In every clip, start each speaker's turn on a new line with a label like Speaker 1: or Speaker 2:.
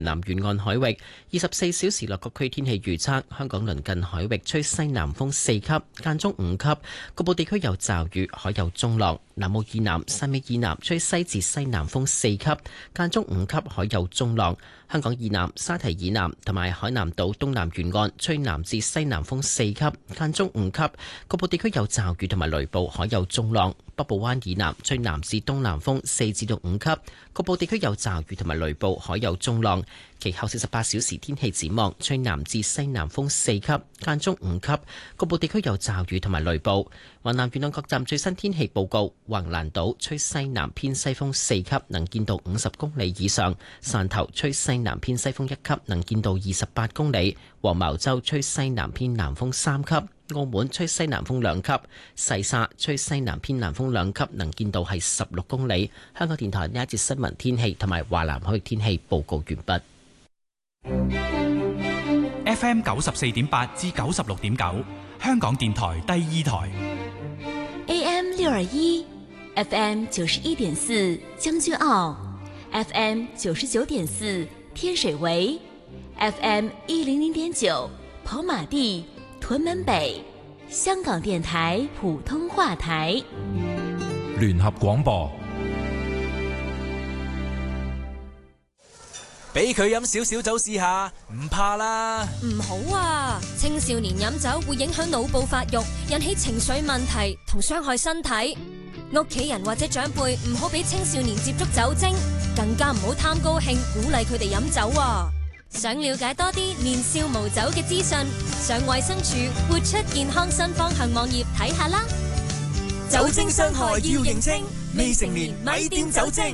Speaker 1: 南沿岸海域。24小時內各區天氣預測：香港鄰近海域吹西南風4級，間中5級，局部地區有驟雨，海有中浪。南澳以南、汕尾以南吹西至西南風4級，間中5級，海有中浪。香港以南、沙堤以南同埋海南島東南沿岸吹南至西南風4級，間中5級，局部地區有驟雨同埋雷暴，海有中浪。北部灣以南吹南至東南風4至到5級，局部地區有驟雨同埋雷暴，海有中浪。其後48小時天氣展望，吹南至西南風4級，間中5級，局部地區有驟雨同埋雷暴。華南沿岸各站最新天氣報告：橫瀾島吹西南偏西風4級，能見度50公里以上；汕頭吹西南偏西風1級，能見度28公里；黃茅洲吹西南偏南風3級；澳門吹西南風2級；西沙吹西南偏南風2級，能見度係16公里。香港電台呢一節新聞天氣同埋華南海域天氣報告完畢。
Speaker 2: FM 94.8至96.9，香港電台第2台。
Speaker 3: AM 621 FM 91.4將軍澳 FM 99.4天水圍 FM 100.9跑馬地屯門北，香港電台普通話台。
Speaker 4: 聯合廣播。
Speaker 5: 俾佢飲少少酒試下，唔怕啦。
Speaker 6: 唔好啊，青少年飲酒會影響腦部發育，引起情緒問題同傷害身體。屋企人或者長輩唔好俾青少年接觸酒精，更加唔好貪高興鼓勵佢哋飲酒啊。想了解多啲年少無酒嘅資訊，上衛生署活出健康新方向網頁睇下啦。
Speaker 5: 酒精傷害要認清，未成年咪掂酒精。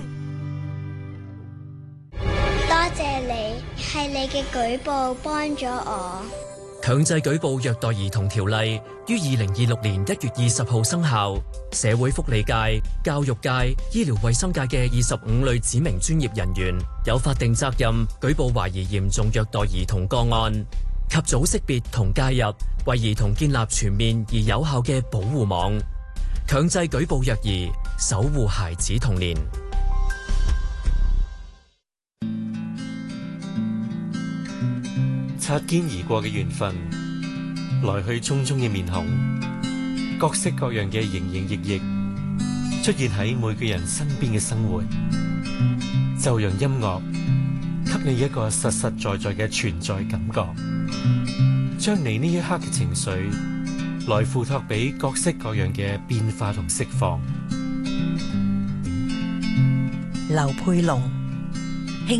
Speaker 7: 多謝你，係你嘅舉報幫咗我。
Speaker 8: 強制舉報虐待兒童條例於2026年1月20號生效。社會福利界、教育界、醫療衛生界嘅25類指明專業人員有法定責任舉報懷疑嚴重虐待兒童個案，及早識別同介入，為兒童建立全面而有效嘅保護網。強制舉報虐兒，守護孩子童年。
Speaker 9: 擦肩而過嘅緣分，來去匆匆嘅面孔，各式各樣嘅營營役役，出現喺每個人身邊嘅生活，就讓音樂給你一個實實在在嘅存在感覺，將你呢一刻嘅情緒來付託俾各式各樣嘅變化同釋放。
Speaker 10: 劉佩龍。